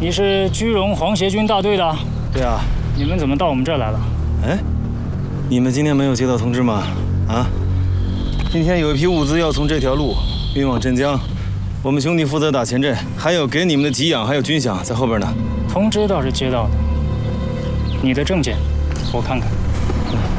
你是居荣皇协军大队的？ 对啊。 你们怎么到我们这儿来了？ 哎，你们今天没有接到通知吗？啊？今天有一批物资要从这条路运往镇江，我们兄弟负责打前阵，还有给你们的给养，还有军饷在后边呢。 通知倒是接到的，你的证件，我看看。